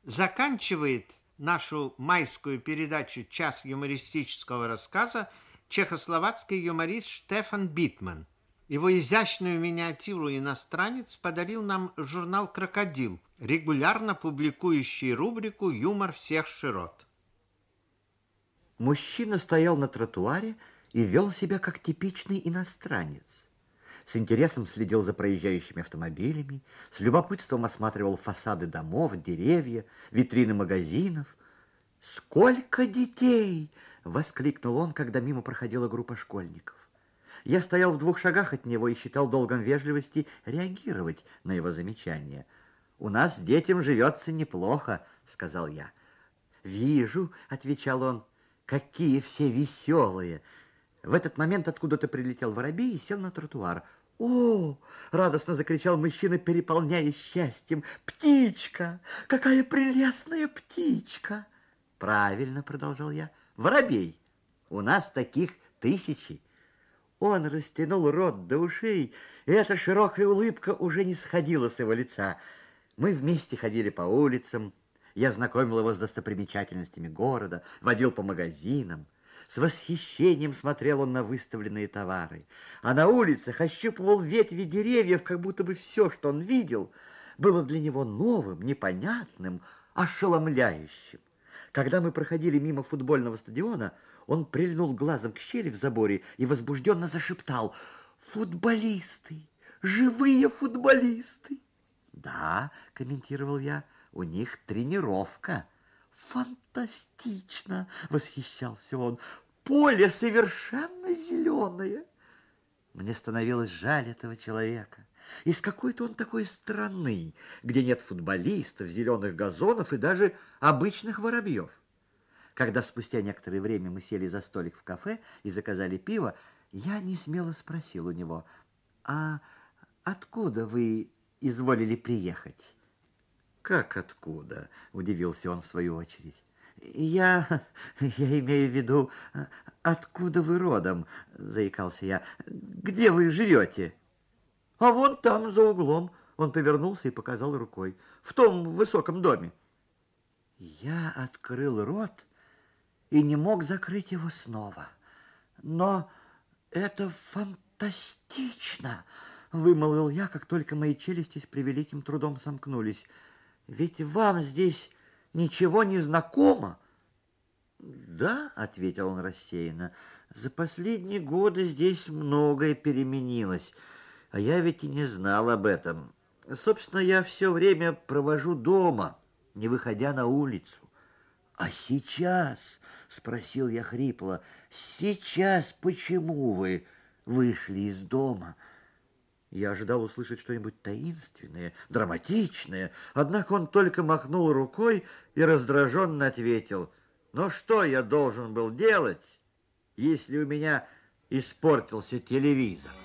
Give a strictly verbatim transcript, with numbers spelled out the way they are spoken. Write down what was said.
Заканчивает нашу майскую передачу «Час юмористического рассказа» чехословацкий юморист Штефан Битман. Его изящную миниатюру «Иностранец» подарил нам журнал «Крокодил», регулярно публикующий рубрику «Юмор всех широт». Мужчина стоял на тротуаре и вел себя как типичный иностранец. С интересом следил за проезжающими автомобилями, с любопытством осматривал фасады домов, деревья, витрины магазинов. «Сколько детей!» — воскликнул он, когда мимо проходила группа школьников. Я стоял в двух шагах от него и считал долгом вежливости реагировать на его замечания. «У нас детям живется неплохо», — сказал я. «Вижу», — отвечал он, — «какие все веселые». В этот момент откуда-то прилетел воробей и сел на тротуар. «О!» — радостно закричал мужчина, переполняясь счастьем. «Птичка! Какая прелестная птичка!» «Правильно», — продолжал я, — «воробей. У нас таких тысячи». Он растянул рот до ушей, и эта широкая улыбка уже не сходила с его лица. Мы вместе ходили по улицам. Я знакомил его с достопримечательностями города, водил по магазинам. С восхищением смотрел он на выставленные товары. А на улицах ощупывал ветви деревьев, как будто бы все, что он видел, было для него новым, непонятным, ошеломляющим. Когда мы проходили мимо футбольного стадиона, он прильнул глазом к щели в заборе и возбужденно зашептал: «Футболисты! Живые футболисты!» «Да», — комментировал я, — «у них тренировка». «Фантастично!» — восхищался он. «Поле совершенно зеленое!» Мне становилось жаль этого человека. Из какой-то он такой страны, где нет футболистов, зеленых газонов и даже обычных воробьев. Когда спустя некоторое время мы сели за столик в кафе и заказали пиво, я несмело спросил у него: «А откуда вы изволили приехать?» «Как откуда?» — удивился он в свою очередь. «Я, я имею в виду, откуда вы родом?» — заикался я. «Где вы живете?» «А вон там, за углом». Он повернулся и показал рукой. «В том высоком доме». Я открыл рот и не мог закрыть его снова. «Но это фантастично!» — вымолвил я, как только мои челюсти с превеликим трудом сомкнулись. «Ведь вам здесь ничего не знакомо?» «Да», — ответил он рассеянно, — «за последние годы здесь многое переменилось, а я ведь и не знал об этом. Собственно, я все время провожу дома, не выходя на улицу». «А сейчас?» — спросил я хрипло. «Сейчас почему вы вышли из дома?» Я ожидал услышать что-нибудь таинственное, драматичное, однако он только махнул рукой и раздраженно ответил: «Ну что я должен был делать, если у меня испортился телевизор?»